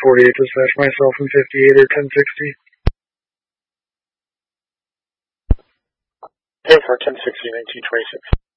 48 dispatch myself from 58 or 1060. 10 for 1060, 1926.